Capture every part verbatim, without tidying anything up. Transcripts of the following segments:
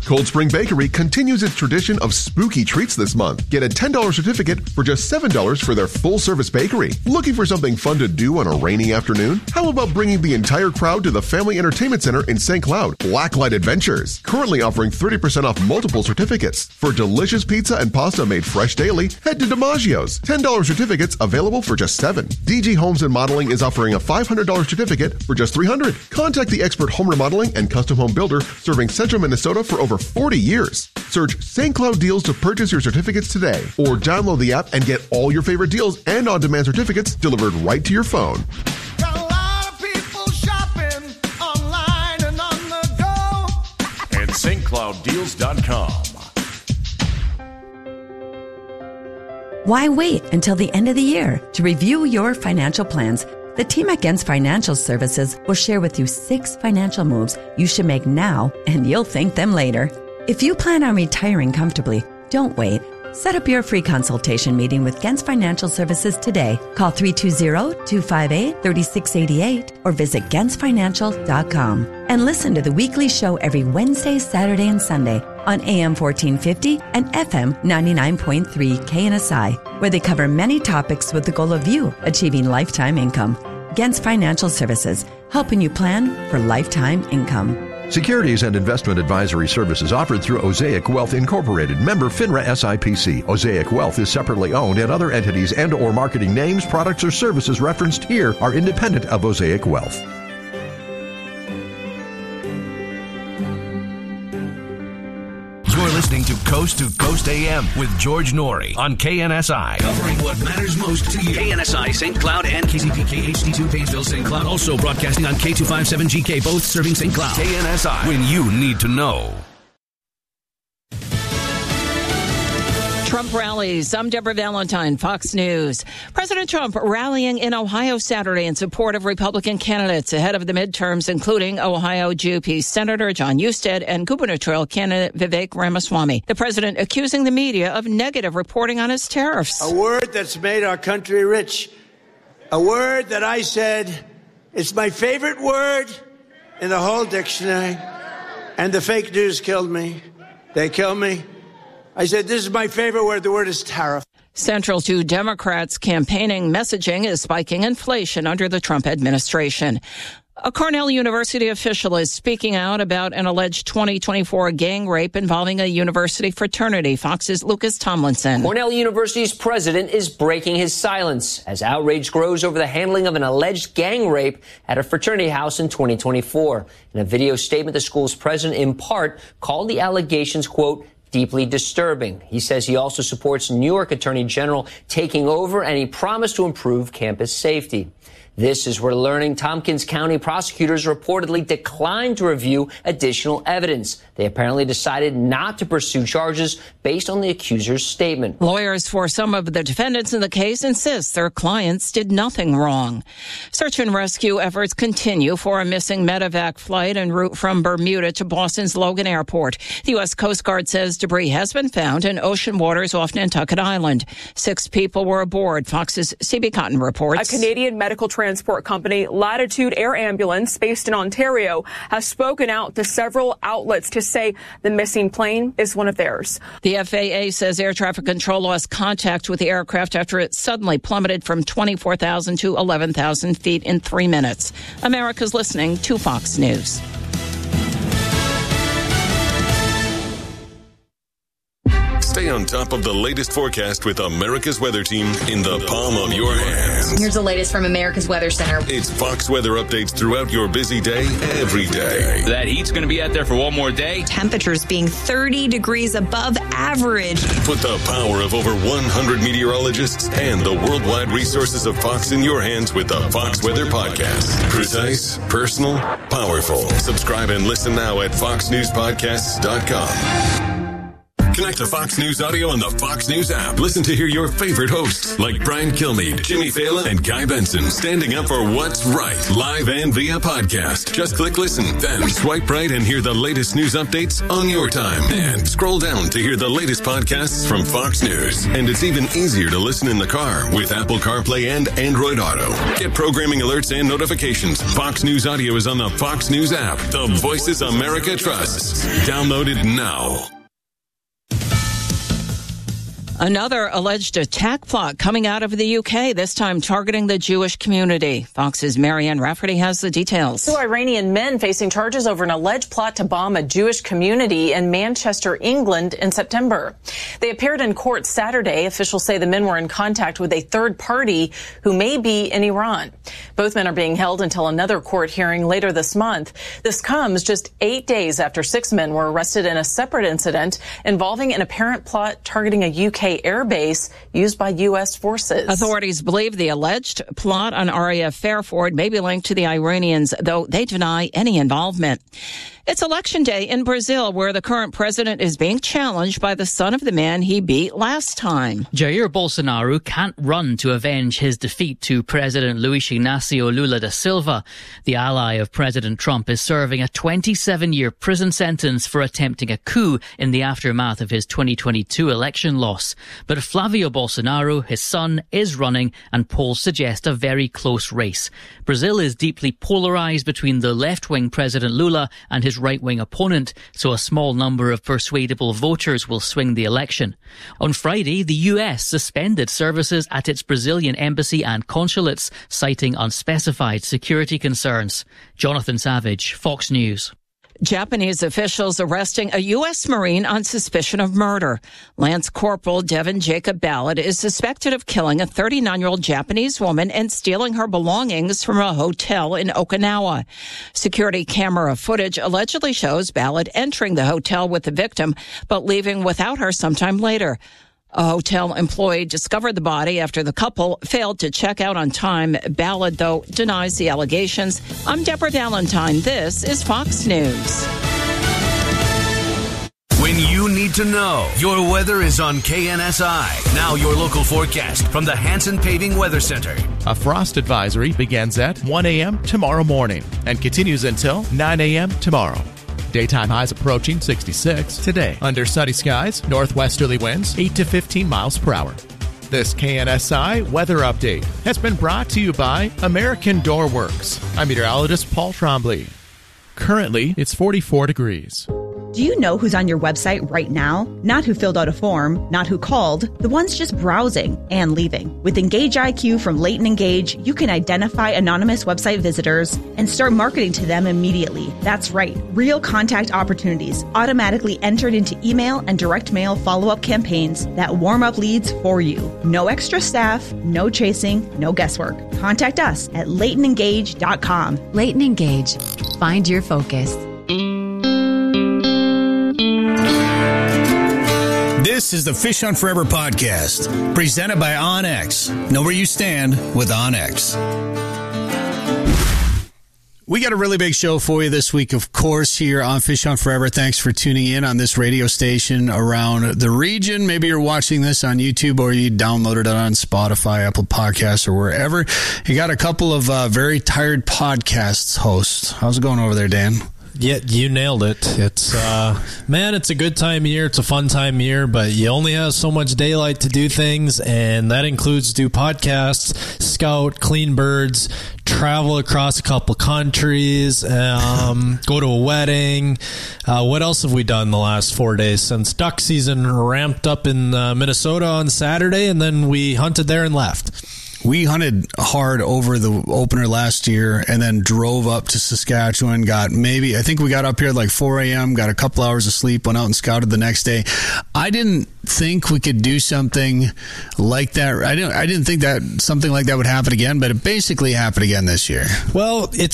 Cold Spring Bakery continues its tradition of spooky treats this month. Get a ten dollars certificate for just seven dollars for their full-service bakery. Looking for something fun to do on a rainy afternoon? How about bringing the entire crowd to the Family Entertainment Center in Saint Cloud? Blacklight Adventures, currently offering thirty percent off multiple certificates. For delicious pizza and pasta made fresh daily, head to DiMaggio's. ten dollars certificates available for just seven dollars. D G Homes and Modeling is offering a five hundred dollars certificate for just three hundred dollars. Contact the expert home remodeling and custom home builder serving Central Minnesota for over forty years. Search Saint Cloud Deals to purchase your certificates today, or download the app and get all your favorite deals and on-demand certificates delivered right to your phone. Got a lot of people shopping online and on the go at St Cloud Deals dot com. Why wait until the end of the year to review your financial plans? The team at Gens Financial Services will share with you six financial moves you should make now, and you'll thank them later. If you plan on retiring comfortably, don't wait. Set up your free consultation meeting with Gens Financial Services today. Call three two zero, two five eight, three six eight eight or visit gens financial dot com. And listen to the weekly show every Wednesday, Saturday, and Sunday on A M fourteen fifty and F M ninety-nine point three K N S I, where they cover many topics with the goal of you achieving lifetime income. Gens Financial Services, helping you plan for lifetime income. Securities and investment advisory services offered through Osaic Wealth Incorporated, member FINRA S I P C. Osaic Wealth is separately owned, and other entities and or marketing names, products, or services referenced here are independent of Osaic Wealth. You're listening to Coast to Coast A M with George Norrie on K N S I. Covering what matters most to you. K N S I Saint Cloud and K Z P K H D two Painesville Saint Cloud. Also broadcasting on K two fifty-seven G K, both serving Saint Cloud. K N S I, when you need to know. Trump rallies. I'm Deborah Valentine, Fox News. President Trump rallying in Ohio Saturday in support of Republican candidates ahead of the midterms, including Ohio G O P Senator John Husted and gubernatorial candidate Vivek Ramaswamy. The president accusing the media of negative reporting on his tariffs. A word that's made our country rich. A word that I said, it's my favorite word in the whole dictionary. And the fake news killed me. They killed me. I said, this is my favorite word. The word is tariff. Central to Democrats' campaigning messaging is spiking inflation under the Trump administration. A Cornell University official is speaking out about an alleged twenty twenty-four gang rape involving a university fraternity. Fox's Lucas Tomlinson. Cornell University's president is breaking his silence as outrage grows over the handling of an alleged gang rape at a fraternity house in twenty twenty-four. In a video statement, the school's president in part called the allegations, quote, deeply disturbing. He says he also supports New York Attorney General taking over, and he promised to improve campus safety. This is where learning Tompkins County prosecutors reportedly declined to review additional evidence. They apparently decided not to pursue charges based on the accuser's statement. Lawyers for some of the defendants in the case insist their clients did nothing wrong. Search and rescue efforts continue for a missing medevac flight en route from Bermuda to Boston's Logan Airport. The U S Coast Guard says debris has been found in ocean waters off Nantucket Island. Six people were aboard. Fox's C B Cotton reports. A Canadian medical transport company, Latitude Air Ambulance, based in Ontario, has spoken out to several outlets to say the missing plane is one of theirs. The F A A says air traffic control lost contact with the aircraft after it suddenly plummeted from twenty-four thousand to eleven thousand feet in three minutes. America's listening to Fox News. Stay on top of the latest forecast with America's Weather Team in the palm of your hands. Here's the latest from America's Weather Center. It's Fox weather updates throughout your busy day, every day. That heat's going to be out there for one more day. Temperatures being thirty degrees above average. Put the power of over one hundred meteorologists and the worldwide resources of Fox in your hands with the Fox Weather Podcast. Precise, personal, powerful. Subscribe and listen now at fox news podcasts dot com. Connect to Fox News Audio on the Fox News app. Listen to hear your favorite hosts like Brian Kilmeade, Jimmy Fallon, and Guy Benson standing up for what's right, live and via podcast. Just click listen, then swipe right and hear the latest news updates on your time. And scroll down to hear the latest podcasts from Fox News. And it's even easier to listen in the car with Apple CarPlay and Android Auto. Get programming alerts and notifications. Fox News Audio is on the Fox News app. The Voices America trusts. Download it now. Another alleged attack plot coming out of the U K, this time targeting the Jewish community. Fox's Marianne Rafferty has the details. Two Iranian men facing charges over an alleged plot to bomb a Jewish community in Manchester, England in September. They appeared in court Saturday. Officials say the men were in contact with a third party who may be in Iran. Both men are being held until another court hearing later this month. This comes just eight days after six men were arrested in a separate incident involving an apparent plot targeting a U K airbase used by U S forces. Authorities believe the alleged plot on R A F Fairford may be linked to the Iranians, though they deny any involvement. It's election day in Brazil, where the current president is being challenged by the son of the man he beat last time. Jair Bolsonaro can't run to avenge his defeat to President Luiz Inácio Lula da Silva. The ally of President Trump is serving a twenty-seven-year prison sentence for attempting a coup in the aftermath of his twenty twenty-two election loss. But Flavio Bolsonaro, his son, is running, and polls suggest a very close race. Brazil is deeply polarized between the left-wing President Lula and his right-wing opponent, so a small number of persuadable voters will swing the election. On Friday, the U S suspended services at its Brazilian embassy and consulates, citing unspecified security concerns. Jonathan Savage, Fox News. Japanese officials arresting a U S Marine on suspicion of murder. Lance Corporal Devin Jacob Ballard is suspected of killing a thirty-nine-year-old Japanese woman and stealing her belongings from a hotel in Okinawa. Security camera footage allegedly shows Ballard entering the hotel with the victim, but leaving without her sometime later. A hotel employee discovered the body after the couple failed to check out on time. Ballard, though, denies the allegations. I'm Deborah Valentine. This is Fox News. When you need to know, your weather is on K N S I. Now your local forecast from the Hanson Paving Weather Center. A frost advisory begins at one a.m. tomorrow morning and continues until nine a.m. tomorrow. Daytime highs approaching sixty-six today. Under sunny skies, northwesterly winds eight to fifteen miles per hour. This K N S I weather update has been brought to you by American Door Works. I'm meteorologist Paul Trombley. Currently, it's forty-four degrees. Do you know who's on your website right now? Not who filled out a form, not who called, the ones just browsing and leaving. With Engage I Q from Leighton Engage, you can identify anonymous website visitors and start marketing to them immediately. That's right, real contact opportunities automatically entered into email and direct mail follow-up campaigns that warm up leads for you. No extra staff, no chasing, no guesswork. Contact us at leighton engage dot com. Leighton Engage. Find your focus. This is the Fish on Forever podcast, presented by OnX. Know where you stand with OnX. We got a really big show for you this week, of course, here on Fish on Forever. Thanks for tuning in on this radio station around the region. Maybe you're watching this on YouTube or you downloaded it on Spotify, Apple Podcasts, or wherever. You got a couple of uh, very tired podcasts hosts. How's it going over there, Dan? Yeah, you nailed it. It's, uh, man, it's a good time of year. It's a fun time of year, but you only have so much daylight to do things, and that includes do podcasts, scout, clean birds, travel across a couple countries, um, go to a wedding. Uh, what else have we done the last four days since duck season ramped up in uh, Minnesota on Saturday, and then we hunted there and left? We hunted hard over the opener last year and then drove up to Saskatchewan, got maybe, I think we got up here at like four a.m., got a couple hours of sleep, went out and scouted the next day. I didn't think we could do something like that. I didn't, I didn't think that something like that would happen again, but it basically happened again this year. Well, it's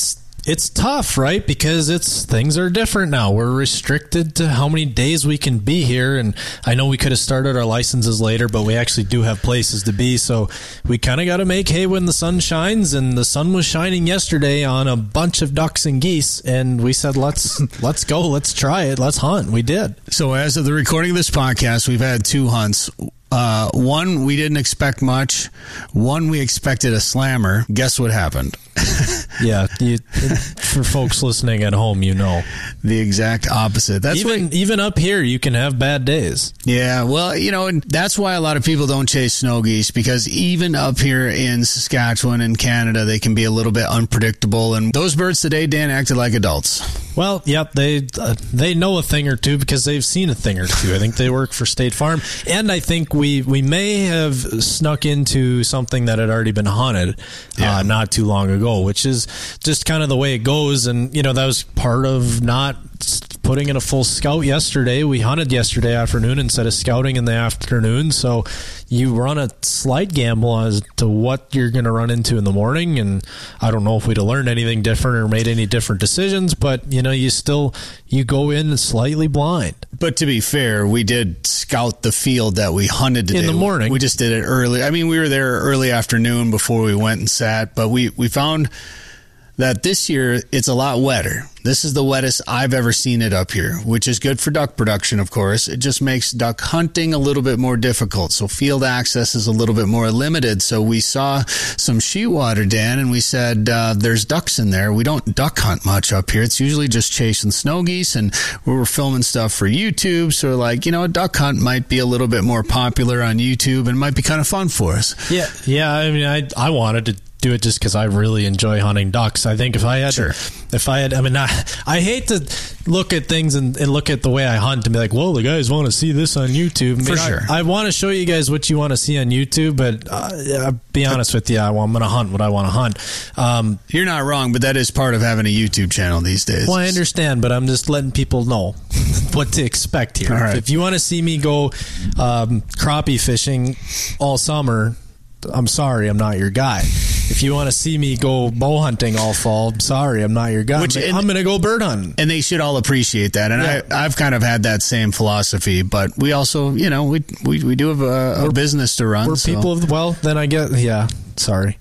it's tough, right? Because it's things are different now. We're restricted to how many days we can be here. And I know we could have started our licenses later, but we actually do have places to be. So we kind of got to make hay when the sun shines. And the sun was shining yesterday on a bunch of ducks and geese. And we said, let's let's go. Let's try it. Let's hunt. We did. So as of the recording of this podcast, we've had two hunts. Uh, one, we didn't expect much. One, we expected a slammer. Guess what happened? Yeah, you, for folks listening at home, you know. The exact opposite. That's even what, even up here, you can have bad days. Yeah, well, you know, and that's why a lot of people don't chase snow geese, because even up here in Saskatchewan and Canada, they can be a little bit unpredictable. And those birds today, Dan, acted like adults. Well, yep, they uh, they know a thing or two because they've seen a thing or two. I think they work for State Farm, and I think we we may have snuck into something that had already been hunted yeah. uh, not too long ago, which is just kind of the way it goes. And you know, that was part of not putting in a full scout yesterday. We hunted yesterday afternoon instead of scouting in the afternoon, so you run a slight gamble as to what you're going to run into in the morning. And I don't know if we'd have learned anything different or made any different decisions, but you know, you still you go in slightly blind. But to be fair, we did scout the field that we hunted today. In the morning. We just did it early. I mean, we were there early afternoon before we went and sat, but we, we found that this year it's a lot wetter. This is the wettest I've ever seen it up here, which is good for duck production, of course. It just makes duck hunting a little bit more difficult. So field access is a little bit more limited. So we saw some sheetwater, Dan, and we said, uh, there's ducks in there. We don't duck hunt much up here. It's usually just chasing snow geese, and we were filming stuff for YouTube. So like, you know, a duck hunt might be a little bit more popular on YouTube and might be kind of fun for us. Yeah. Yeah. I mean, I, I wanted to do it just because I really enjoy hunting ducks. I think if I had, sure. to, if I had, I mean, I, I hate to look at things and, and look at the way I hunt and be like, well, the guys want to see this on YouTube. I mean, For sure. I, I want to show you guys what you want to see on YouTube, but uh, I'll be honest with you, I, well, I'm going to hunt what I want to hunt. Um, You're not wrong, but that is part of having a YouTube channel these days. Well, I understand, but I'm just letting people know what to expect here. All right. If you want to see me go um, crappie fishing all summer, I'm sorry, I'm not your guy. If you want to see me go bow hunting all fall, I'm sorry, I'm not your guy. Which, I'm going to go bird hunting. And they should all appreciate that. And yeah. I, I've kind of had that same philosophy, but we also, you know, we we, we do have a, a business to run. We're so. people of, well, then I get, yeah, sorry.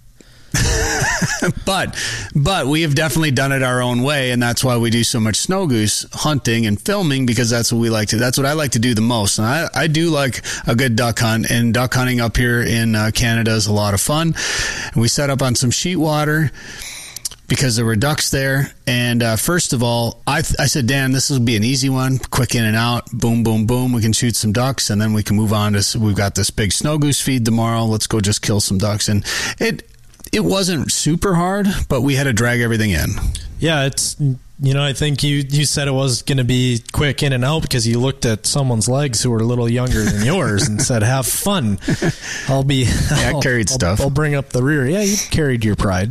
but but we have definitely done it our own way, and that's why we do so much snow goose hunting and filming, because that's what we like to. That's what I like to do the most. And I, I do like a good duck hunt, and duck hunting up here in uh, Canada is a lot of fun. And we set up on some sheetwater because there were ducks there. And uh, first of all, I th- I said, Dan, this will be an easy one, quick in and out, boom, boom, boom. We can shoot some ducks, and then we can move on to. We've got this big snow goose feed tomorrow. Let's go just kill some ducks. And it. It wasn't super hard, but we had to drag everything in. Yeah, it's, you know, I think you, you said it was going to be quick in and out because you looked at someone's legs who were a little younger than yours and said, have fun. I'll be... Yeah, I carried I'll, stuff. I'll bring up the rear. Yeah, you carried your pride.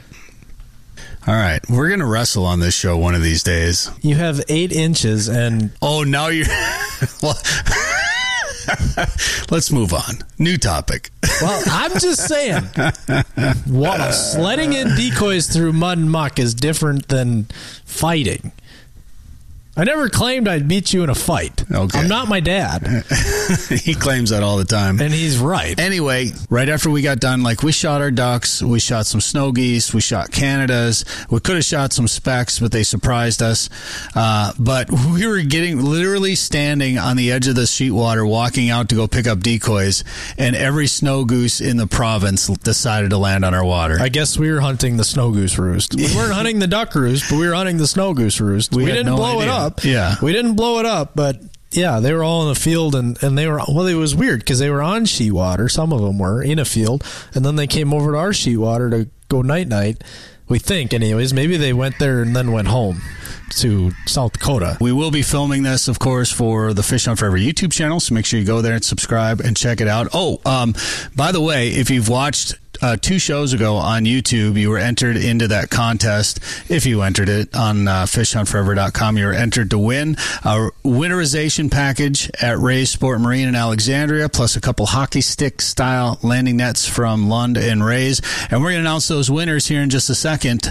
All right, we're going to wrestle on this show one of these days. You have eight inches and... Oh, now you're... well, let's move on. New topic. Well, I'm just saying, what, sledding in decoys through mud and muck is different than fighting. I never claimed I'd beat you in a fight. Okay. I'm not my dad. He claims that all the time. And he's right. Anyway, right after we got done, like, we shot our ducks, we shot some snow geese, we shot Canadas, we could have shot some specks, but they surprised us. Uh, but we were getting, literally standing on the edge of the sheetwater, walking out to go pick up decoys, and every snow goose in the province decided to land on our water. I guess we were hunting the snow goose roost. We weren't hunting the duck roost, but we were hunting the snow goose roost. We, we didn't no blow idea. it up. Yeah. We didn't blow it up, but yeah, they were all in the field, and, and they were, well, it was weird because they were on sheetwater. Some of them were in a field, and then they came over to our sheetwater to go night-night. We think, anyways. Maybe they went there and then went home to South Dakota. We will be filming this, of course, for the Fish Hunt Forever YouTube channel, so make sure you go there and subscribe and check it out. Oh, um, by the way, if you've watched uh, two shows ago on YouTube, you were entered into that contest. If you entered it on uh, fish hunt forever dot com, you were entered to win a winterization package at Ray's Sport Marine in Alexandria, plus a couple hockey stick-style landing nets from Lund and Ray's. And we're going to announce those winners here in just a second.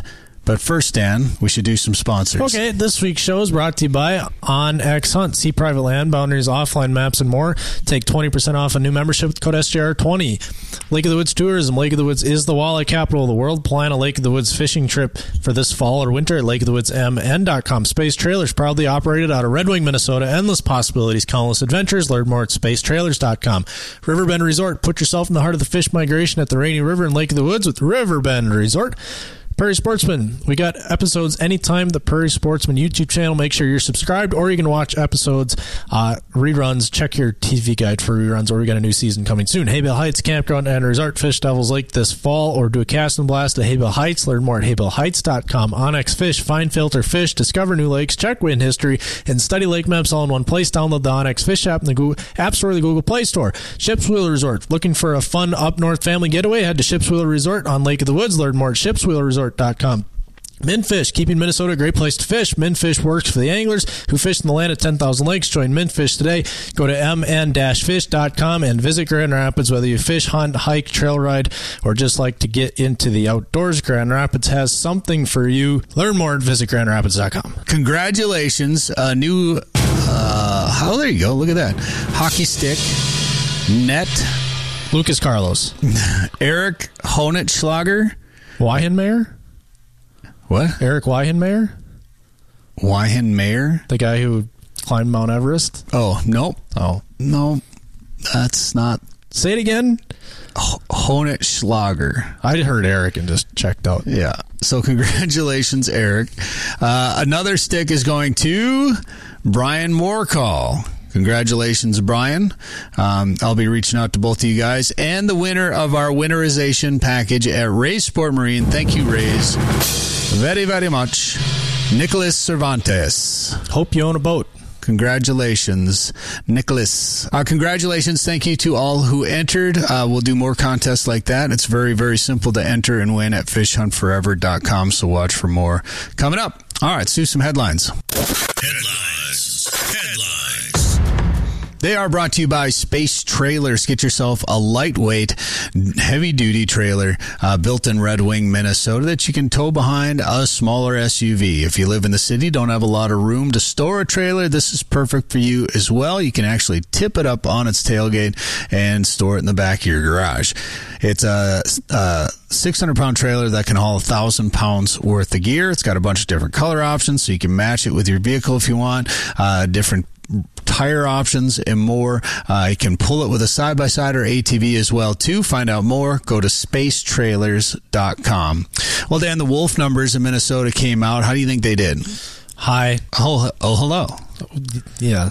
But first, Dan, we should do some sponsors. Okay, this week's show is brought to you by OnX Hunt. See private land boundaries, offline maps, and more. Take twenty percent off a new membership with code S J R twenty. Lake of the Woods Tourism. Lake of the Woods is the walleye capital of the world. Plan a Lake of the Woods fishing trip for this fall or winter at lake of the woods m n dot com. Space Trailers, proudly operated out of Red Wing, Minnesota. Endless possibilities, countless adventures. Learn more at space trailers dot com. Riverbend Resort. Put yourself in the heart of the fish migration at the Rainy River and Lake of the Woods with Riverbend Resort. Prairie Sportsman. We got episodes anytime. The Prairie Sportsman YouTube channel. Make sure you're subscribed, or you can watch episodes, uh, reruns. Check your T V guide for reruns, or we got a new season coming soon. Haybale Heights Campground and Resort. Fish Devils Lake this fall, or do a cast and blast at Haybale Heights. Learn more at haybale heights dot com. OnX Fish. Find, filter, fish. Discover new lakes. Check wind history. And study lake maps all in one place. Download the OnX Fish app in the Google App Store or the Google Play Store. Ships Wheeler Resort. Looking for a fun up north family getaway? Head to Ships Wheeler Resort on Lake of the Woods. Learn more at ships wheeler resort dot com. Minfish, keeping Minnesota a great place to fish. Minfish works for the anglers who fish in the land of ten thousand lakes. Join Minfish today. Go to m n dash fish dot com and visit Grand Rapids. Whether you fish, hunt, hike, trail ride, or just like to get into the outdoors, Grand Rapids has something for you. Learn more at visit grand rapids dot com. Congratulations. A new, uh, oh, there you go. Look at that. Hockey stick, net. Lucas Carlos. Eric Honetschlager. Weihenmayer? What? Eric Weihenmayer? Weihenmayer? The guy who climbed Mount Everest? Oh, nope. Oh. No, that's not. Say it again. Honetschlager. I heard Eric and just checked out. Yeah. So congratulations, Eric. Uh, another stick is going to Brian Moorcall. Congratulations, Brian. Um, I'll be reaching out to both of you guys. And the winner of our winterization package at Ray's Sport Marine. Thank you, Ray's, very, very much. Nicholas Cervantes. Hope you own a boat. Congratulations, Nicholas. Uh, congratulations. Thank you to all who entered. Uh, we'll do more contests like that. It's very, very simple to enter and win at fish hunt forever dot com, so watch for more coming up. All right, let's do some headlines. Headlines. Headlines. They are brought to you by Space Trailers. Get yourself a lightweight, heavy-duty trailer uh, built in Red Wing, Minnesota that you can tow behind a smaller S U V. If you live in the city, don't have a lot of room to store a trailer, this is perfect for you as well. You can actually tip it up on its tailgate and store it in the back of your garage. It's a, a six hundred pound trailer that can haul one thousand pounds worth of gear. It's got a bunch of different color options, so you can match it with your vehicle if you want. Uh, different tire options and more. Uh, you can pull it with a side-by-side or A T V as well, too. Find out more. Go to space trailers dot com. Well, Dan, the wolf numbers in Minnesota came out. How do you think they did? Hi. Oh, oh hello. Yeah.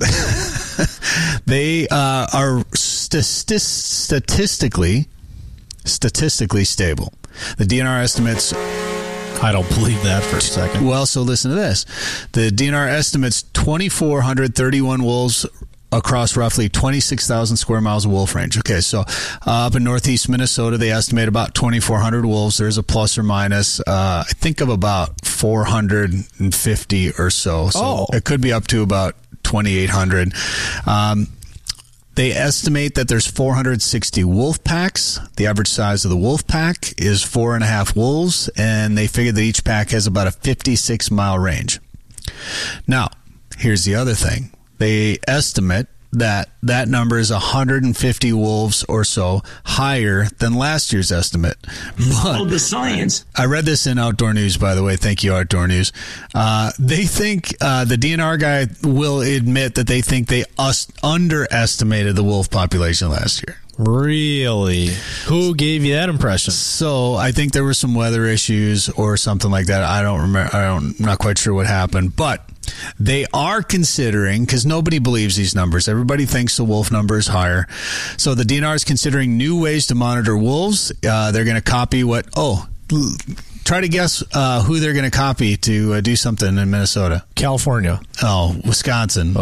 They uh, are st- st- statistically statistically stable. The D N R estimates... I don't believe that for a second. Well, so listen to this. The D N R estimates two thousand four hundred thirty-one wolves across roughly twenty-six thousand square miles of wolf range. Okay, so uh, up in northeast Minnesota, they estimate about twenty-four hundred wolves. There's a plus or minus, uh, I think, of about four hundred fifty or so. So oh. It could be up to about twenty-eight hundred. Um, They estimate that there's four hundred sixty wolf packs. The average size of the wolf pack is four and a half wolves, and they figure that each pack has about a fifty-six mile range. Now, here's the other thing. They estimate that that number is one hundred fifty wolves or so higher than last year's estimate. But oh, the science. I read this in Outdoor News, by the way. Thank you, Outdoor News. Uh, they think, uh, the D N R guy will admit that they think they us- underestimated the wolf population last year. Really? Who gave you that impression? So I think there were some weather issues or something like that. I don't remember. I don't, I'm not quite sure what happened, but they are considering, because nobody believes these numbers. Everybody thinks the wolf number is higher. So the D N R is considering new ways to monitor wolves. Uh, they're going to copy what, oh, try to guess uh, who they're going to copy to uh, do something in Minnesota. California. Oh, Wisconsin. Oh.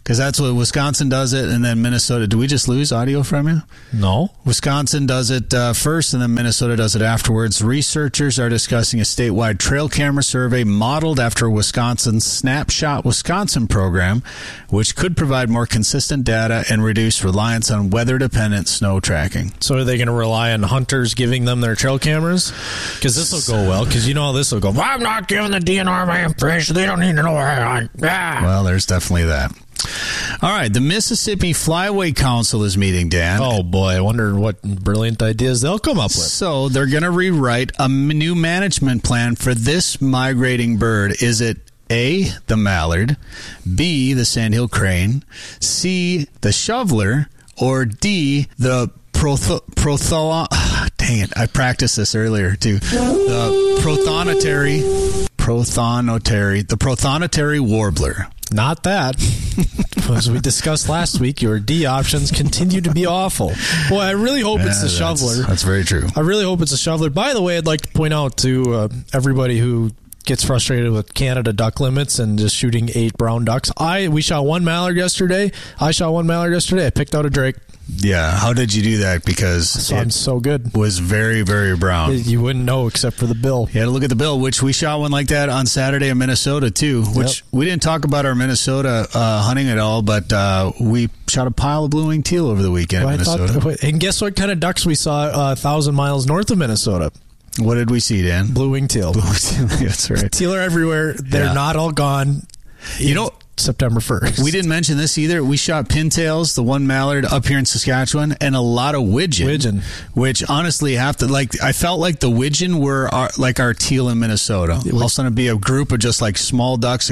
Because that's what Wisconsin does it, and then Minnesota. Do we just lose audio from you? No. Wisconsin does it uh, first, and then Minnesota does it afterwards. Researchers are discussing a statewide trail camera survey modeled after Wisconsin's Snapshot Wisconsin program, which could provide more consistent data and reduce reliance on weather-dependent snow tracking. So are they going to rely on hunters giving them their trail cameras? Because this will go well, because you know how this will go. Well, I'm not giving the D N R man fish. They don't need to know where I hunt. Ah. Well, there's definitely that. All right, the Mississippi Flyway Council is meeting, Dan. Oh, boy, I wonder what brilliant ideas they'll come up with. So they're going to rewrite a new management plan for this migrating bird. Is it A, the mallard, B, the sandhill crane, C, the shoveler, or D, the protho... protho dang it, I practiced this earlier, too. The prothonotary... prothonotary... The prothonotary warbler. Not that. As we discussed last week, your D options continue to be awful. Boy, I really hope yeah, it's the that's, shoveler. That's very true. I really hope it's a shoveler. By the way, I'd like to point out to uh, everybody who gets frustrated with Canada duck limits and just shooting eight brown ducks. I we shot one mallard yesterday. I shot one mallard yesterday. I picked out a drake. Yeah, how did you do that? Because so I'm so good. Was very, very brown. You wouldn't know except for the bill. You had to look at the bill, which we shot one like that on Saturday in Minnesota, too, which yep. we didn't talk about our Minnesota uh, hunting at all, but uh, we shot a pile of blue-winged teal over the weekend well, in Minnesota. Thought, and guess what kind of ducks we saw a uh, thousand miles north of Minnesota? What did we see, Dan? Blue-winged teal. Blue-winged teal, that's right. Teal are everywhere. They're yeah. not all gone. You know... September first. We didn't mention this either. We shot pintails, the one mallard up here in Saskatchewan, and a lot of widgeon. Widgeon. Which honestly have to, like, I felt like the widgeon were our, like our teal in Minnesota. All of a sudden it'd be a group of just like small ducks.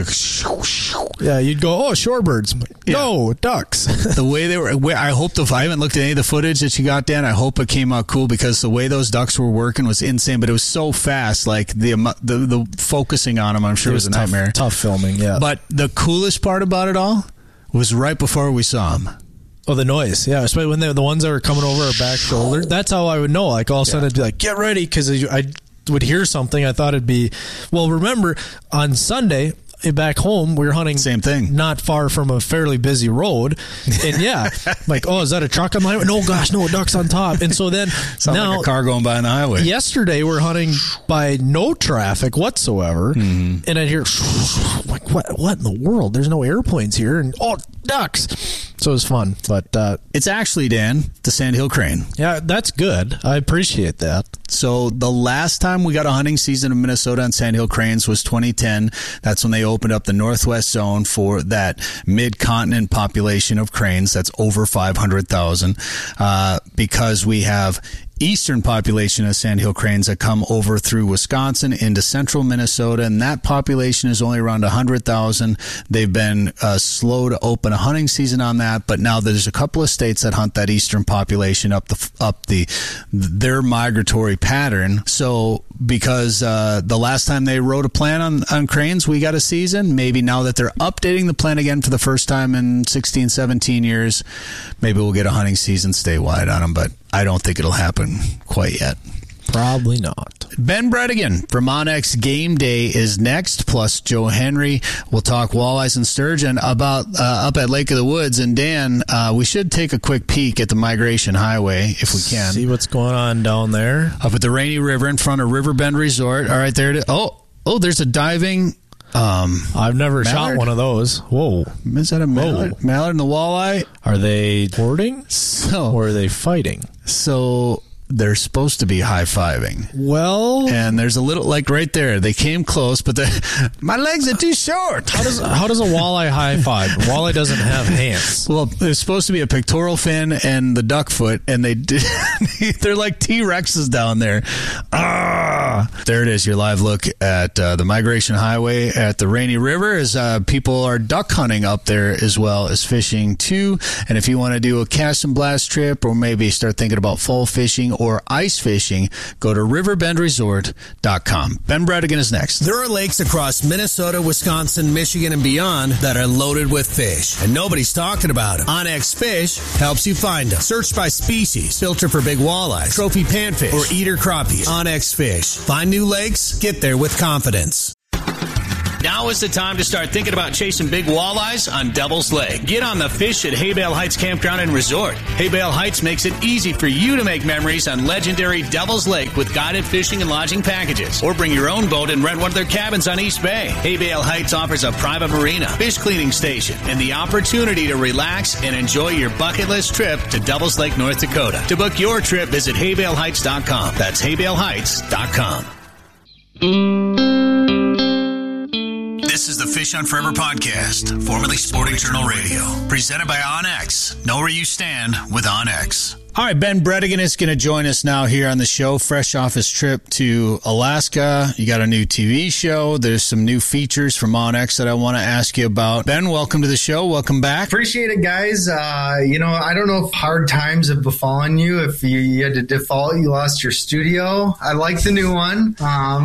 Yeah, you'd go, oh, shorebirds. Yeah. No, ducks. The way they were, I hope, the, I haven't looked at any of the footage that you got, Dan. I hope it came out cool because the way those ducks were working was insane, but it was so fast. Like the, the, the focusing on them, I'm sure it was, was a tough, nightmare. Tough filming, yeah. But the coolest part about it all was right before we saw them. Oh, the noise. Yeah, especially when they were the ones that were coming over our back shoulder. That's how I would know. Like, all of a sudden, yeah. I'd be like, get ready, because I would hear something. I thought it'd be... Well, remember, on Sunday... back home, we were hunting same thing, not far from a fairly busy road, and yeah, like, oh, is that a truck on the highway? No, gosh, no, a duck's on top. And so then sounds now, like a car going by on the highway. Yesterday, we're hunting by no traffic whatsoever, mm-hmm. and I hear like, what? What in the world? There's no airplanes here, and oh, ducks. So it was fun, but uh, it's actually, Dan, the sandhill crane. Yeah, that's good. I appreciate that. So the last time we got a hunting season in Minnesota on sandhill cranes was twenty ten. That's when they opened up the Northwest Zone for that mid-continent population of cranes. That's over five hundred thousand uh, because we have eastern population of sandhill cranes that come over through Wisconsin into central Minnesota, and that population is only around one hundred thousand. They've been uh, slow to open a hunting season on that, but now there's a couple of states that hunt that eastern population up the up the their migratory pattern. So because uh, the last time they wrote a plan on, on cranes, we got a season. Maybe now that they're updating the plan again for the first time in sixteen, seventeen years, maybe we'll get a hunting season statewide on them, but I don't think it'll happen quite yet. Probably not. Ben Bredigan from Onyx Game Day is next, plus Joe Henry. We'll talk walleyes and sturgeon about uh, up at Lake of the Woods. And Dan, uh, we should take a quick peek at the Migration Highway if we can. See what's going on down there. Up at the Rainy River in front of Riverbend Resort. All right, there it is. Oh, oh, there's a diving... Um, I've never mallard? shot one of those. Whoa. Is that a mallard? Whoa. Mallard and the walleye? Are they boarding? So, or are they fighting? So... They're supposed to be high-fiving. Well... And there's a little, like right there, they came close, but my legs are too short. How does how does a walleye high-five? Walleye doesn't have hands. Well, there's supposed to be a pectoral fin and the duck foot, and they did, they're like T-Rexes down there. Ah! There it is, your live look at uh, the Migration Highway at the Rainy River as uh, people are duck hunting up there as well as fishing too. And if you want to do a cast and blast trip or maybe start thinking about fall fishing or ice fishing, go to riverbend resort dot com. Ben Bredigan is next. There are lakes across Minnesota, Wisconsin, Michigan, and beyond that are loaded with fish, and nobody's talking about them. Onyx Fish helps you find them. Search by species, filter for big walleyes, trophy panfish, or eater crappies. Onyx Fish. Find new lakes, get there with confidence. Now is the time to start thinking about chasing big walleyes on Devil's Lake. Get on the fish at Haybale Heights Campground and Resort. Haybale Heights makes it easy for you to make memories on legendary Devil's Lake with guided fishing and lodging packages. Or bring your own boat and rent one of their cabins on East Bay. Haybale Heights offers a private marina, fish cleaning station, and the opportunity to relax and enjoy your bucket list trip to Devil's Lake, North Dakota. To book your trip, visit haybale heights dot com. That's haybale heights dot com. This is the Fish on Forever podcast, formerly Sporting Journal Radio, presented by OnX. Know where you stand with OnX. All right, Ben Bredigan is going to join us now here on the show, fresh off his trip to Alaska. You got a new T V show. There's some new features from OnX that I want to ask you about. Ben, welcome to the show. Welcome back. Appreciate it, guys. Uh, you know, I don't know if hard times have befallen you. If you, you had to default, you lost your studio. I like the new one. Um,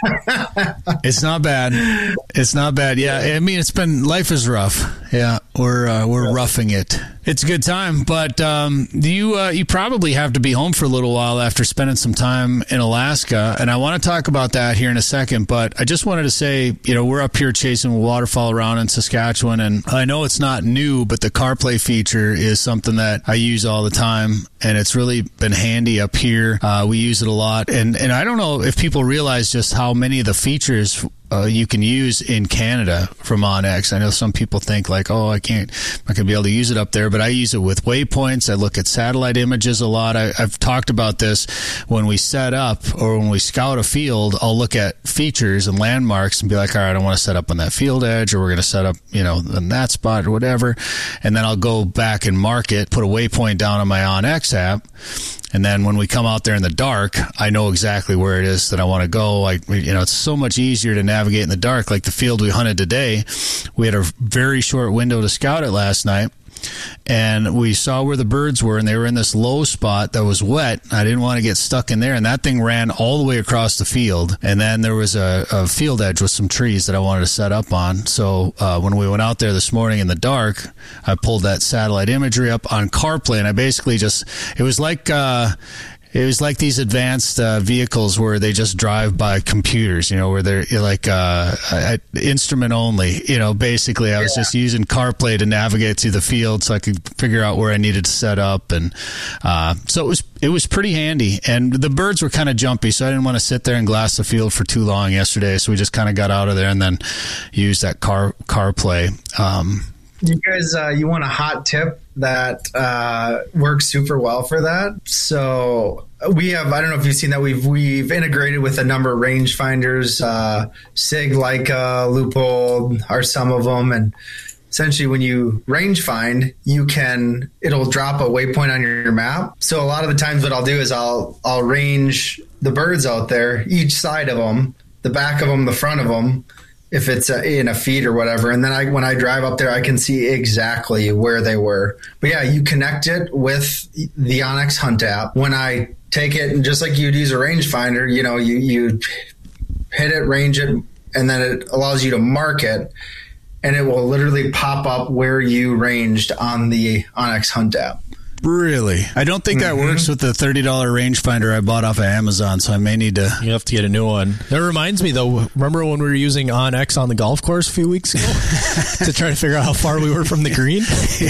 it's not bad. It's not bad. Yeah, I mean, it's been, life is rough. Yeah, we're uh, we're roughing it. It's a good time, but um, you uh, you probably have to be home for a little while after spending some time in Alaska, and I want to talk about that here in a second, but I just wanted to say, you know, we're up here chasing waterfowl around in Saskatchewan, and I know it's not new, but the CarPlay feature is something that I use all the time, and it's really been handy up here. Uh, we use it a lot, and, and I don't know if people realize just how many of the features Uh, you can use in Canada from OnX. I know some people think like, oh, I can't, I'm not going to be able to use it up there, but I use it with waypoints. I look at satellite images a lot. I, I've talked about this when we set up or when we scout a field. I'll look at features and landmarks and be like, all right, I want to set up on that field edge, or we're going to set up, you know, in that spot or whatever. And then I'll go back and mark it, put a waypoint down on my OnX app. And then when we come out there in the dark, I know exactly where it is that I want to go. Like, you know, it's so much easier to navigate in the dark. Like the field we hunted today, we had a very short window to scout it last night. And we saw where the birds were, and they were in this low spot that was wet. I didn't want to get stuck in there, and that thing ran all the way across the field. And then there was a, a field edge with some trees that I wanted to set up on. So uh, when we went out there this morning in the dark, I pulled that satellite imagery up on CarPlay, and I basically just, it was like... Uh, It was like these advanced uh, vehicles where they just drive by computers, you know, where they're like uh, instrument only. You know, basically, I was yeah. just using CarPlay to navigate through the field so I could figure out where I needed to set up, and uh, so it was it was pretty handy. And the birds were kind of jumpy, so I didn't want to sit there and glass the field for too long yesterday. So we just kind of got out of there and then used that car CarPlay. Um, You guys, uh, you want a hot tip that uh, works super well for that? So we have, I don't know if you've seen that, we've we've integrated with a number of rangefinders, uh, SIG, Leica, Leupold are some of them, and essentially when you range find, you can, it'll drop a waypoint on your map. So a lot of the times what I'll do is I'll I'll range the birds out there, each side of them, the back of them, the front of them, if it's a, in a feed or whatever. And then I, when I drive up there, I can see exactly where they were. But yeah, you connect it with the OnX Hunt app. When I take it, and just like you'd use a rangefinder, you know, you, you hit it, range it, and then it allows you to mark it, and it will literally pop up where you ranged on the OnX Hunt app. Really? I don't think that mm-hmm. works with the thirty dollars rangefinder I bought off of Amazon, so I may need to... You have to get a new one. That reminds me, though, remember when we were using OnX on the golf course a few weeks ago to try to figure out how far we were from the green?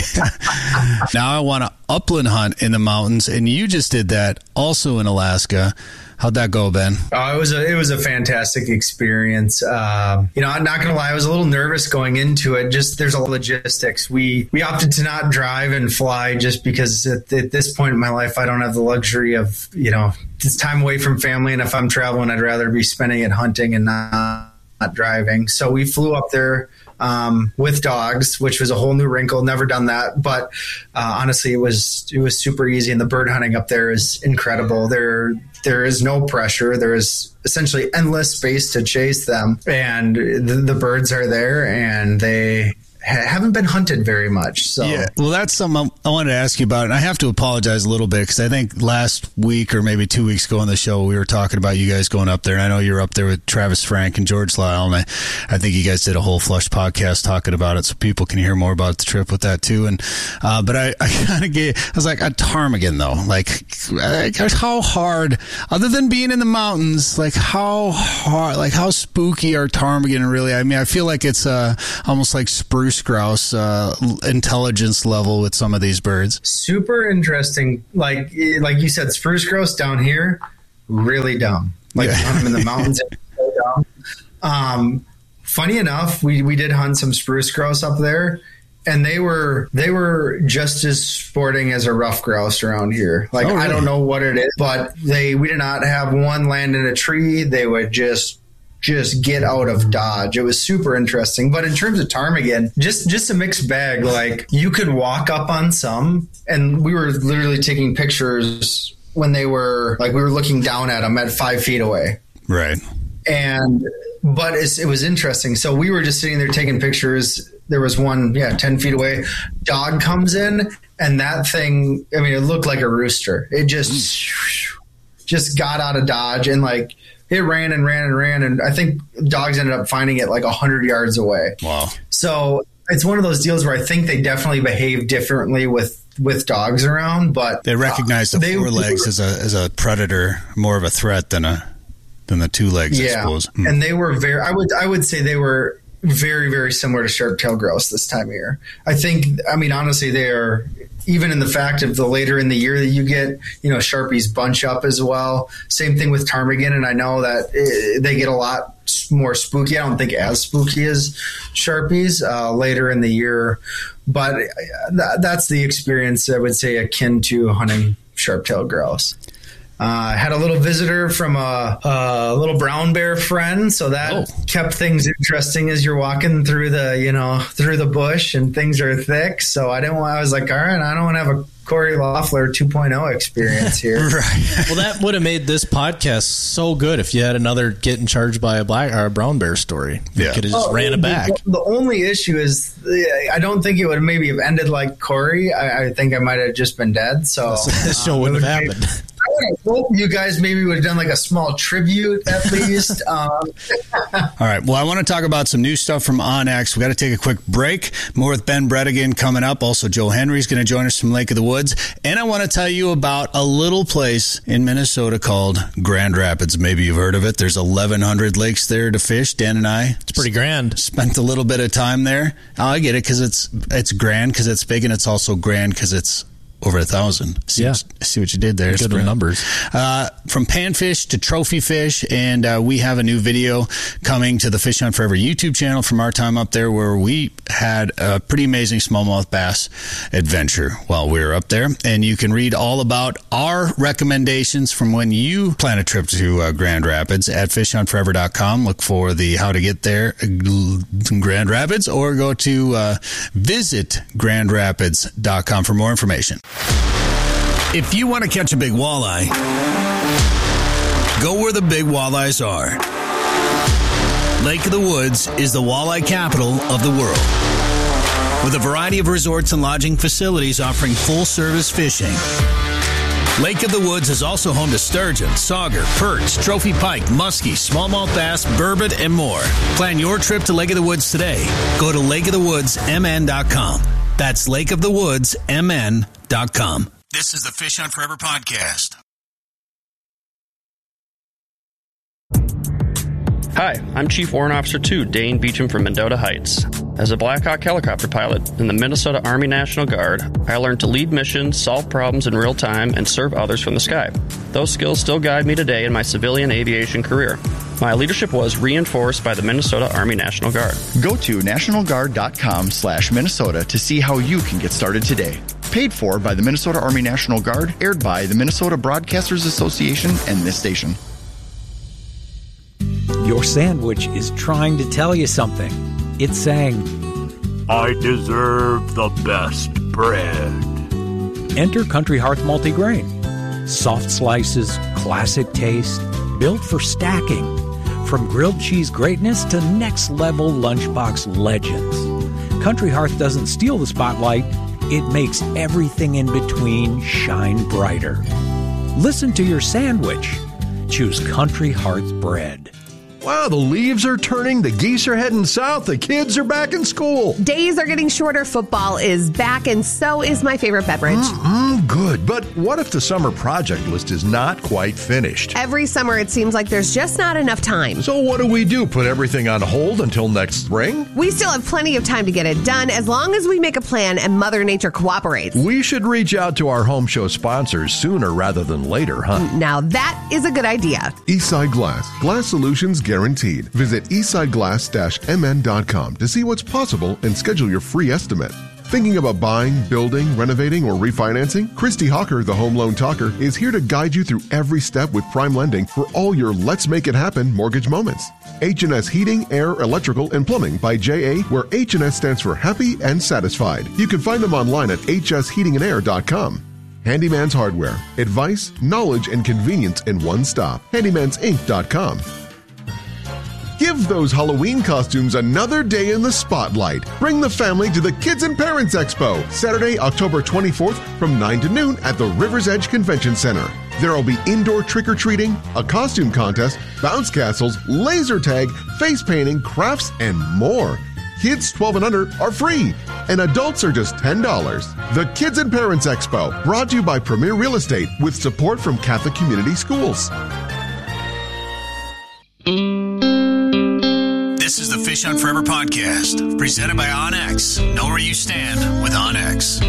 Yeah. Now I want to upland hunt in the mountains, and you just did that also in Alaska. How'd that go, Ben? Oh, it was a it was a fantastic experience. Um, you know, I'm not gonna lie, I was a little nervous going into it. Just there's a logistics. We we opted to not drive and fly just because at, at this point in my life, I don't have the luxury of, you know, this time away from family. And if I'm traveling, I'd rather be spending it hunting and not, not driving. So we flew up there um, with dogs, which was a whole new wrinkle. Never done that, but uh, honestly, it was it was super easy. And the bird hunting up there is incredible. There. There is no pressure. There is essentially endless space to chase them, and the, the birds are there, and they ha- haven't been hunted very much. So yeah, well, that's something I wanted to ask you about, and I have to apologize a little bit because I think last week or maybe two weeks ago on the show we were talking about you guys going up there, and I know you were up there with Travis Frank and George Lyle, and I, I think you guys did a whole Flush podcast talking about it, so people can hear more about the trip with that too. And uh, but I, I kind of gave, I was like, a ptarmigan though, like, like how hard, other than being in the mountains, like how hard, like how spooky are ptarmigan really? I mean, I feel like it's uh, almost like spruce grouse uh, intelligence level with some of these birds. Super interesting. Like like you said, spruce grouse down here, really dumb. Like Yeah. hunt them in the mountains, so dumb. Um, funny enough, we we did hunt some spruce grouse up there, and they were they were just as sporting as a rough grouse around here. Like Oh, really? I don't know what it is, but they we did not have one land in a tree. They would just just get out of Dodge. It was super interesting. But in terms of ptarmigan, just just a mixed bag. Like you could walk up on some, and we were literally taking pictures when they were like we were looking down at them at five feet away. Right. And but it's, it was interesting. So we were just sitting there taking pictures. There was one, yeah, ten feet away. Dog comes in, and that thing, I mean, it looked like a rooster. It just just got out of Dodge, and like it ran and ran and ran. And I think dogs ended up finding it like one hundred yards away. Wow. So it's one of those deals where I think they definitely behave differently with, with dogs around, but They recognize the they- forelegs as a as a predator, more of a threat than a than the two legs, I suppose. Hmm. And they were very, I would, I would say they were very, very similar to sharp-tailed grouse this time of year. I think, I mean, honestly, they are, even in the fact of the later in the year that you get, you know, Sharpies bunch up as well. Same thing with ptarmigan. And I know that uh, they get a lot more spooky. I don't think as spooky as Sharpies uh, later in the year, but th- that's the experience I would say akin to hunting sharp-tailed grouse. Uh, had a little visitor from a, a little brown bear friend, so that oh. kept things interesting as you're walking through the, you know, through the bush and things are thick. So I didn't want, I was like, all right, I don't want to have a Corey Loeffler two point oh experience here. Right. Well, that would have made this podcast so good if you had another getting charged by a black or a brown bear story. You Yeah. could have just Oh, ran it the, back. The only issue is I don't think it would maybe have ended like Corey. I, I think I might have just been dead. So This show um, wouldn't it have would happened. I would have hoped you guys maybe would have done like a small tribute at least. um, All right. Well, I want to talk about some new stuff from OnX. We got to take a quick break. More with Ben Bredigan coming up. Also, Joe Henry's going to join us from Lake of the Woods. And I want to tell you about a little place in Minnesota called Grand Rapids. Maybe you've heard of it. There's eleven hundred lakes there to fish. Dan and I. It's pretty grand. Spent a little bit of time there. Oh, I get it because it's it's grand because it's big, and it's also grand because it's over a thousand. See, Yeah. what, see what you did there. Good with numbers. Uh, from panfish to trophy fish, and uh, we have a new video coming to the Fish Hunt Forever YouTube channel from our time up there where we had a pretty amazing smallmouth bass adventure while we were up there. And you can read all about our recommendations from when you plan a trip to uh, Grand Rapids at fish hunt forever dot com. Look for the how to get there in Grand Rapids, or go to uh, visit grand rapids dot com for more information. If you want to catch a big walleye, go where the big walleyes are. Lake of the Woods is the walleye capital of the world, with a variety of resorts and lodging facilities offering full-service fishing. Lake of the Woods is also home to sturgeon, sauger, perch, trophy pike, muskie, smallmouth bass, burbot, and more. Plan your trip to Lake of the Woods today. Go to lake of the woods m n dot com. That's lake of the woods m n dot com. This is the Fish Hunt Forever podcast. Hi, I'm Chief Warrant Officer two, Dane Beecham from Mendota Heights. As a Black Hawk helicopter pilot in the Minnesota Army National Guard, I learned to lead missions, solve problems in real time, and serve others from the sky. Those skills still guide me today in my civilian aviation career. My leadership was reinforced by the Minnesota Army National Guard. Go to national guard dot com slash Minnesota to see how you can get started today. Paid for by the Minnesota Army National Guard, aired by the Minnesota Broadcasters Association and this station. Your sandwich is trying to tell you something. It's saying, I deserve the best bread. Enter Country Hearth Multigrain. Soft slices, classic taste, built for stacking. From grilled cheese greatness to next level lunchbox legends. Country Hearth doesn't steal the spotlight, it makes everything in between shine brighter. Listen to your sandwich. Choose Country Hearth bread. Wow, the leaves are turning, the geese are heading south, the kids are back in school. Days are getting shorter, football is back, and so is my favorite beverage. Mm-mm, good, but what if the summer project list is not quite finished? Every summer it seems like there's just not enough time. So what do we do, put everything on hold until next spring? We still have plenty of time to get it done as long as we make a plan and Mother Nature cooperates. We should reach out to our home show sponsors sooner rather than later, huh? Now that is a good idea. Eastside Glass. Glass solutions guaranteed. Visit eastside glass dash m n dot com to see what's possible and schedule your free estimate. Thinking about buying, building, renovating, or refinancing? Christy Hawker, the Home Loan Talker, is here to guide you through every step with Prime Lending for all your Let's Make It Happen mortgage moments. H and S Heating, Air, Electrical, and Plumbing by J A, where H and S stands for Happy and Satisfied. You can find them online at h s heating and air dot com. Handyman's Hardware. Advice, knowledge, and convenience in one stop. handymans inc dot com. Give those Halloween costumes another day in the spotlight. Bring the family to the Kids and Parents Expo, Saturday, October twenty-fourth from nine to noon at the River's Edge Convention Center. There will be indoor trick-or-treating, a costume contest, bounce castles, laser tag, face painting, crafts, and more. Kids twelve and under are free, and adults are just ten dollars. The Kids and Parents Expo, brought to you by Premier Real Estate with support from Catholic Community Schools. This is the Fish on Forever podcast, presented by Onyx. Know where you stand with Onyx.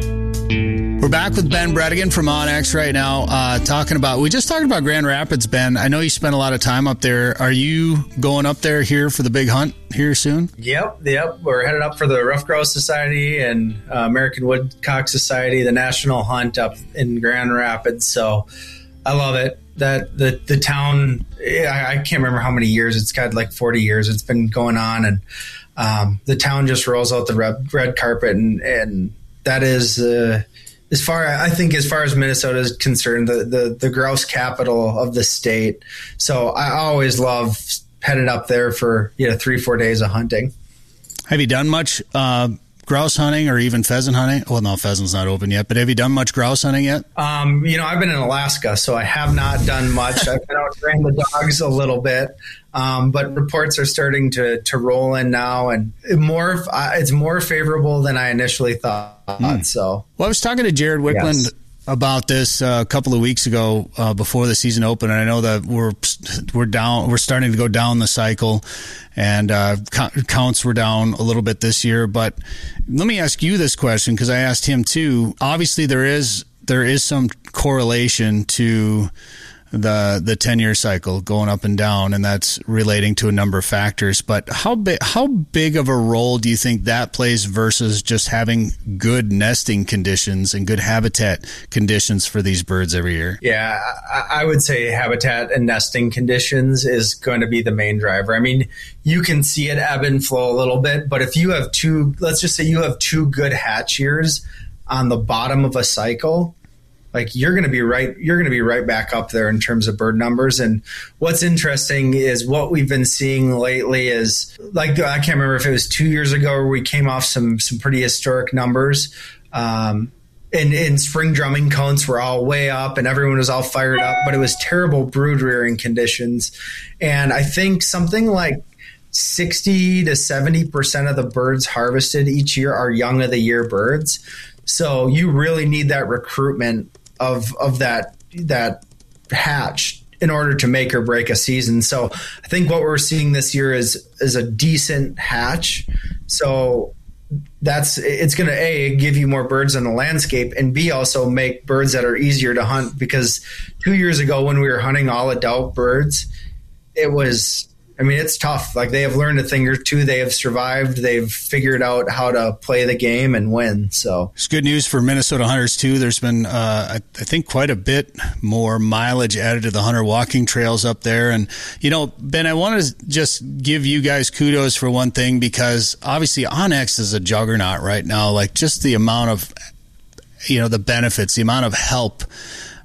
We're back with Ben Bredigan from Onyx right now, uh, talking about, we just talked about Grand Rapids, Ben. I know you spent a lot of time up there. Are you going up there here for the big hunt here soon? Yep, yep. We're headed up for the Rough Grouse Society and uh, American Woodcock Society, the national hunt up in Grand Rapids. So I love it. That the the town, I, I can't remember how many years, it's got like forty years it's been going on, and um, the town just rolls out the red, red carpet, and, and that is uh, as far I think as far as Minnesota is concerned, the, the the grouse capital of the state. So I always love headed up there for you know three four days of hunting. Have you done much uh, grouse hunting or even pheasant hunting? Well, no, pheasant's not open yet, but have you done much grouse hunting yet? Um, you know, I've been in Alaska, so I have not done much. I've been out training the dogs a little bit, um, but reports are starting to to roll in now, and more uh, it's more favorable than I initially thought. Mm. So, well, I was talking to Jared Wickland yes. about this uh, a couple of weeks ago uh, before the season opened, and I know that we're we're down, we're starting to go down the cycle, and uh, counts were down a little bit this year. But let me ask you this question, because I asked him too. Obviously, there is there is some correlation to the the ten-year cycle going up and down, and that's relating to a number of factors. But how big how big of a role do you think that plays versus just having good nesting conditions and good habitat conditions for these birds every year? Yeah, I, I would say habitat and nesting conditions is going to be the main driver. I mean, you can see it ebb and flow a little bit, but if you have two, let's just say you have two good hatch years on the bottom of a cycle, like you're going to be right, you're going to be right back up there in terms of bird numbers. And what's interesting is what we've been seeing lately is, like, I can't remember if it was two years ago where we came off some some pretty historic numbers. Um, and, and spring drumming counts were all way up and everyone was all fired up, but it was terrible brood rearing conditions. And I think something like sixty to seventy percent of the birds harvested each year are young of the year birds. So you really need that recruitment of of that that hatch in order to make or break a season. So I think what we're seeing this year is is a decent hatch. So that's it's going to A, give you more birds in the landscape, and B, also make birds that are easier to hunt, because two years ago when we were hunting all adult birds, it was, I mean, it's tough. Like, they have learned a thing or two. They have survived. They've figured out how to play the game and win. So it's good news for Minnesota hunters too. There's been, uh, I, I think, quite a bit more mileage added to the hunter walking trails up there. And, you know, Ben, I want to just give you guys kudos for one thing, because obviously Onyx is a juggernaut right now. Like, just the amount of, you know, the benefits, the amount of help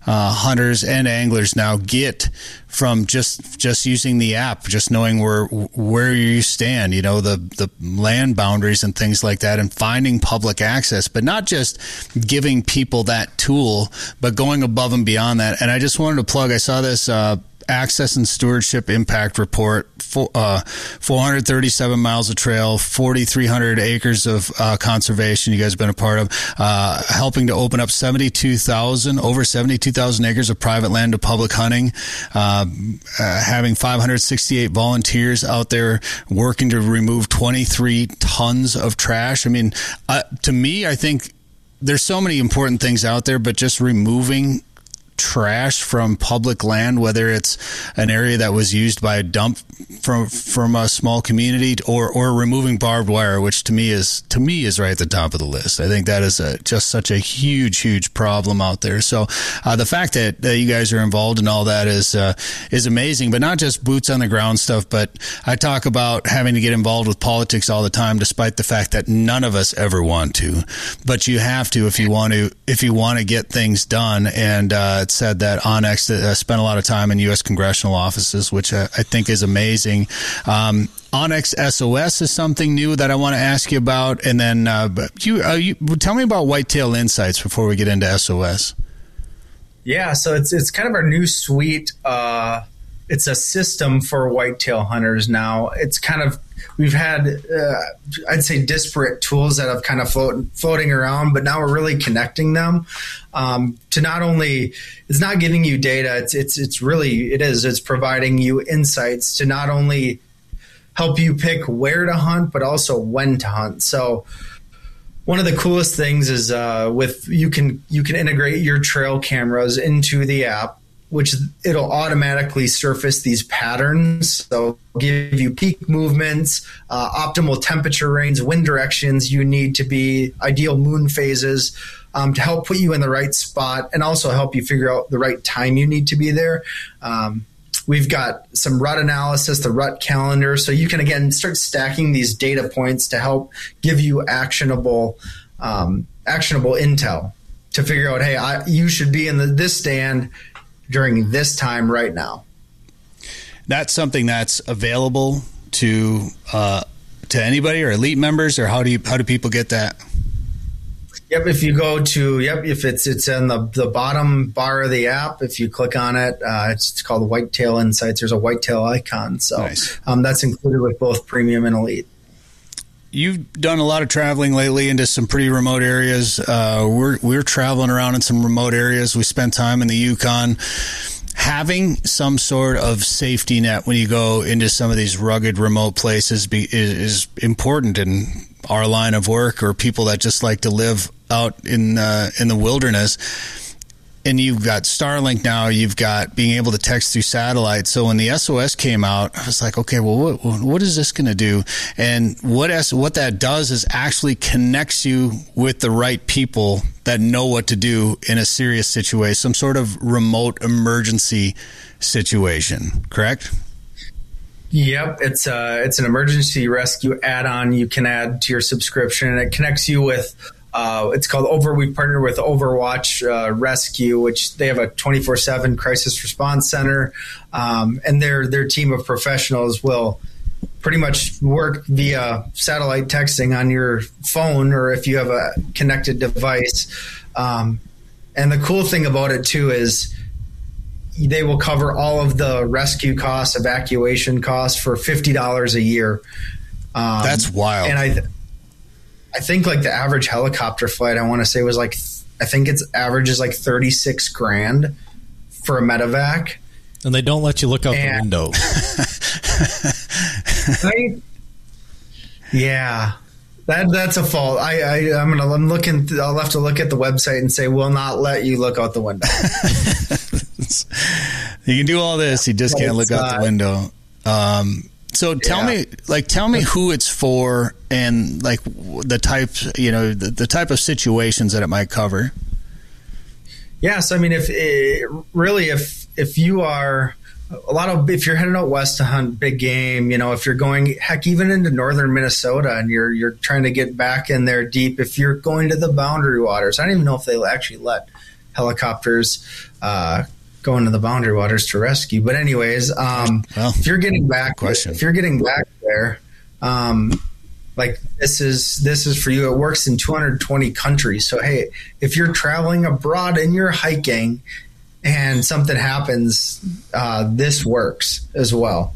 uh, hunters and anglers now get from just just using the app, just knowing where where you stand, you know, the the land boundaries and things like that, and finding public access, but not just giving people that tool, but going above and beyond that. And I just wanted to plug, I saw this uh, Access and Stewardship Impact Report, for, uh, four hundred thirty-seven miles of trail, forty-three hundred acres of uh, conservation you guys have been a part of, uh, helping to open up seventy-two thousand, over seventy-two thousand acres of private land to public hunting, uh, uh, having five hundred sixty-eight volunteers out there working to remove twenty-three tons of trash. I mean, uh, to me, I think there's so many important things out there, but just removing trash from public land, whether it's an area that was used by a dump from from a small community, or or removing barbed wire, which to me is to me is right at the top of the list. I think that is a, just such a huge huge problem out there. So uh, the fact that, that you guys are involved in all that is uh, is amazing. But not just boots on the ground stuff, but I talk about having to get involved with politics all the time, despite the fact that none of us ever want to, but you have to if you want to if you want to get things done. And uh, it said that onX uh, spent a lot of time in U S congressional offices, which uh, I think is amazing. Um, onX S O S is something new that I want to ask you about, and then uh, you, uh, you tell me about Whitetail Insights before we get into S O S. Yeah, so it's it's kind of our new suite. Uh, it's a system for whitetail hunters now. It's kind of we've had uh, I'd say disparate tools that have kind of float, floating around, but now we're really connecting them um, to not only it's not giving you data. It's it's it's really it is it's providing you insights to not only help you pick where to hunt, but also when to hunt. So one of the coolest things is uh, with you can you can integrate your trail cameras into the app, which it'll automatically surface these patterns. So give you peak movements, uh, optimal temperature range, wind directions you need to be, ideal moon phases um, to help put you in the right spot, and also help you figure out the right time you need to be there. Um, We've got some rut analysis, the rut calendar. So you can, again, start stacking these data points to help give you actionable um, actionable intel to figure out, hey, I, you should be in the, this stand during this time right now. That's something that's available to uh, to anybody or elite members, or how do you how do people get that? Yep, if you go to, yep, if it's it's in the, the bottom bar of the app, if you click on it, uh, it's, it's called Whitetail Insights. There's a whitetail icon. So nice. um, that's included with both premium and elite. You've done a lot of traveling lately into some pretty remote areas. Uh, we're, we're traveling around in some remote areas. We spent time in the Yukon. Having some sort of safety net when you go into some of these rugged, remote places be, is, is important in our line of work, or people that just like to live out in uh, in the wilderness. And you've got Starlink now. You've got being able to text through satellite. So when the S O S came out, I was like, okay, well, what, what is this going to do? And what S, what that does is actually connects you with the right people that know what to do in a serious situation, some sort of remote emergency situation, correct? Yep, it's uh it's an emergency rescue add-on you can add to your subscription, and it connects you with uh it's called Over. We partner with Overwatch uh, Rescue, which they have a twenty-four seven crisis response center, um, and their their team of professionals will pretty much work via satellite texting on your phone, or if you have a connected device. Um, and the cool thing about it too is they will cover all of the rescue costs, evacuation costs for fifty dollars a year. Um, That's wild. And I, th- I think like the average helicopter flight, I want to say was like, I think its average is like thirty-six grand for a medevac. And they don't let you look out and, the window. Right? Yeah. That that's a fault. I, I I'm gonna I'm looking. I'll have to look at the website and say will not let you look out the window. You can do all this, you just can't look out the window. Um, so tell yeah. me, like, tell me who it's for, and like the type, you know, the, the type of situations that it might cover. Yeah, so I mean, if it, really, if if you are a lot of, if you're heading out west to hunt big game, you know, if you're going, heck, even into northern Minnesota, and you're you're trying to get back in there deep, if you're going to the Boundary Waters, I don't even know if they'll actually let helicopters uh, go into the Boundary Waters to rescue. But anyways, um, well, if you're getting back, question. if you're getting back there, um, like this is this is for you. It works in two hundred twenty countries. So hey, if you're traveling abroad and you're hiking and something happens, uh, this works as well.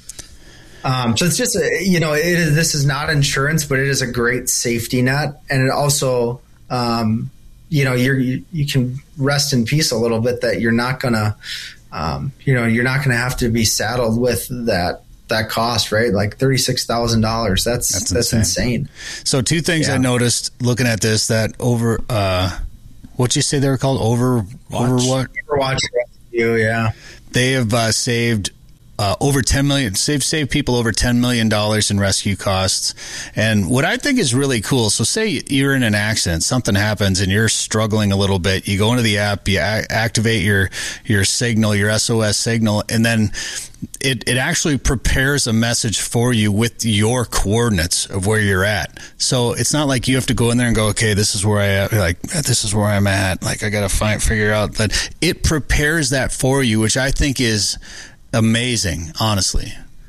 Um, so it's just, a, you know, it is, this is not insurance, but it is a great safety net. And it also, um, you know, you're, you, you can rest in peace a little bit that you're not going to, um, you know, you're not going to have to be saddled with that, that cost, right? Like thirty-six thousand dollars. That's, that's, that's insane. insane. So two things yeah. I noticed looking at this, that over, uh, what'd you say they were called? Over, Watch. over what? Overwatch Rescue, yeah. They have uh, saved Uh, over ten million, save save people over ten million dollars in rescue costs. And what I think is really cool, so say you're in an accident, something happens and you're struggling a little bit. You go into the app, you a- activate your, your signal, your S O S signal, and then it, it actually prepares a message for you with your coordinates of where you're at. So it's not like you have to go in there and go, okay, this is where I am, like, this is where I'm at. Like, I got to find, figure out that it prepares that for you, which I think is amazing, honestly.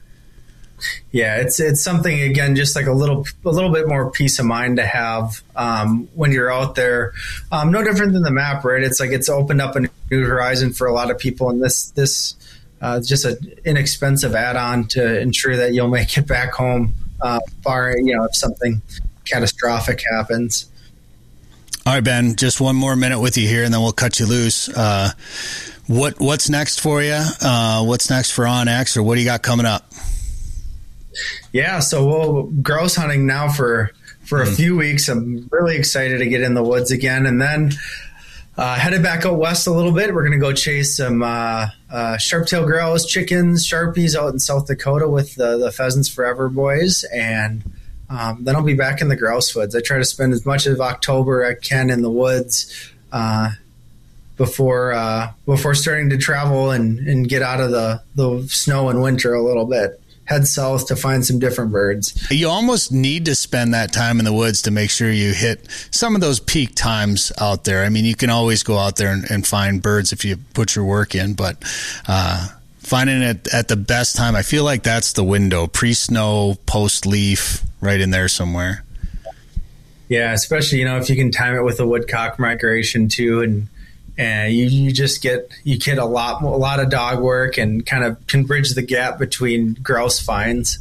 Yeah, it's it's something, again, just like a little a little bit more peace of mind to have um, when you're out there. Um, no different than the map, right? It's like it's opened up a new horizon for a lot of people, and this this uh, is just an inexpensive add-on to ensure that you'll make it back home, uh, barring, you know, if something catastrophic happens. All right, Ben, just one more minute with you here, and then we'll cut you loose. Uh, What what's next for you? Uh, what's next for OnX, or what do you got coming up? Yeah, so we'll grouse hunting now for for a mm. few weeks. I'm really excited to get in the woods again, and then uh, headed back out west a little bit. We're going to go chase some uh, uh, sharp-tailed grouse, chickens, sharpies out in South Dakota with the, the Pheasants Forever boys, and um, then I'll be back in the grouse woods. I try to spend as much of October I can in the woods. Uh, before uh, before starting to travel and, and get out of the, the snow and winter a little bit. Head south to find some different birds. You almost need to spend that time in the woods to make sure you hit some of those peak times out there. I mean, you can always go out there and, and find birds if you put your work in, but uh, finding it at the best time, I feel like that's the window. Pre-snow, post-leaf, right in there somewhere. Yeah, especially, you know, if you can time it with the woodcock migration too, and And you, you just get you get a lot a lot of dog work and kind of can bridge the gap between grouse finds.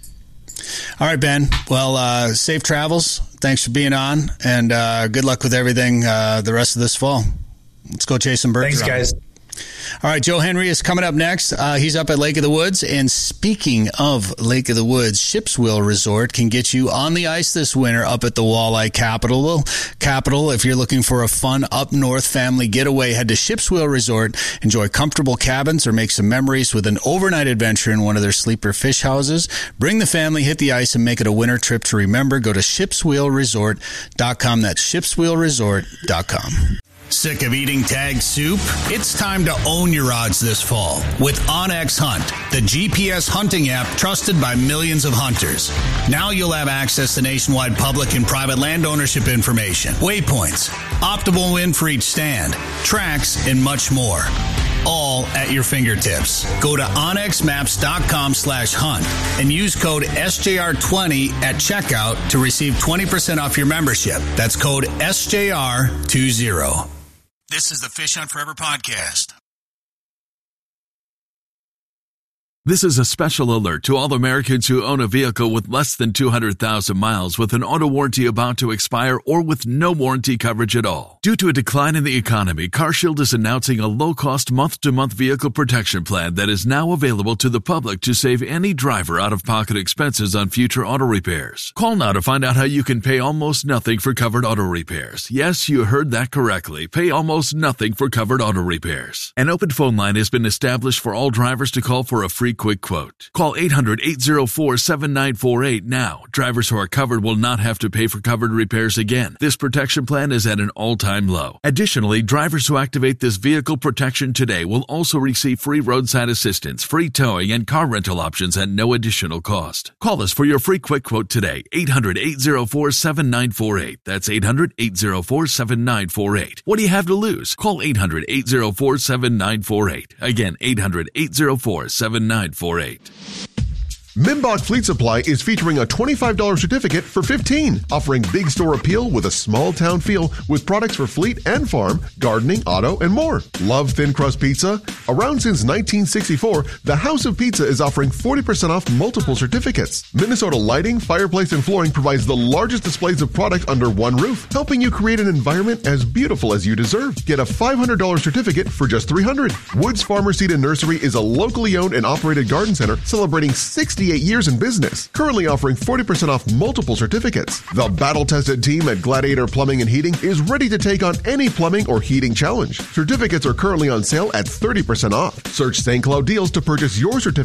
All right, Ben. Well, uh, safe travels. Thanks for being on, and uh, good luck with everything uh, the rest of this fall. Let's go chase some birds. Thanks, around. guys. All right, Joe Henry is coming up next. Uh, he's up at Lake of the Woods. And speaking of Lake of the Woods, Ship's Wheel Resort can get you on the ice this winter up at the Walleye Capital. Capital. If you're looking for a fun up north family getaway, head to Ship's Wheel Resort. Enjoy comfortable cabins or make some memories with an overnight adventure in one of their sleeper fish houses. Bring the family, hit the ice, and make it a winter trip to remember. Go to ships wheel resort dot com. That's ships wheel resort dot com. Sick of eating tag soup? It's time to own your odds this fall with OnX Hunt, the G P S hunting app trusted by millions of hunters. Now you'll have access to nationwide public and private land ownership information, waypoints, optimal win for each stand, tracks, and much more. All at your fingertips. Go to onxmaps.com slash hunt and use code S J R twenty at checkout to receive twenty percent off your membership. That's code S J R twenty. This is the Fish Hunt Forever podcast. This is a special alert to all Americans who own a vehicle with less than two hundred thousand miles with an auto warranty about to expire or with no warranty coverage at all. Due to a decline in the economy, CarShield is announcing a low-cost month-to-month vehicle protection plan that is now available to the public to save any driver out-of-pocket expenses on future auto repairs. Call now to find out how you can pay almost nothing for covered auto repairs. Yes, you heard that correctly. Pay almost nothing for covered auto repairs. An open phone line has been established for all drivers to call for a free free quick quote. Call eight hundred, eight oh four, seven nine four eight now. Drivers who are covered will not have to pay for covered repairs again. This protection plan is at an all-time low. Additionally, drivers who activate this vehicle protection today will also receive free roadside assistance, free towing, and car rental options at no additional cost. Call us for your free quick quote today. eight hundred, eight oh four, seven nine four eight. That's eight hundred, eight oh four, seven nine four eight. What do you have to lose? Call eight hundred, eight oh four, seven nine four eight. Again, eight hundred, eight oh four, seven nine four eight. Mimbach Fleet Supply is featuring a twenty-five dollars certificate for fifteen dollars, offering big store appeal with a small town feel with products for fleet and farm, gardening, auto, and more. Love thin crust pizza? Around since nineteen sixty-four, the House of Pizza is offering forty percent off multiple certificates. Minnesota Lighting, Fireplace, and Flooring provides the largest displays of product under one roof, helping you create an environment as beautiful as you deserve. Get a five hundred dollars certificate for just three hundred dollars. Woods Farmer Seed and Nursery is a locally owned and operated garden center celebrating sixty-eight years in business, currently offering forty percent off multiple certificates. The battle-tested team at Gladiator Plumbing and Heating is ready to take on any plumbing or heating challenge. Certificates are currently on sale at thirty percent off. Search Saint Cloud Deals to purchase your certificate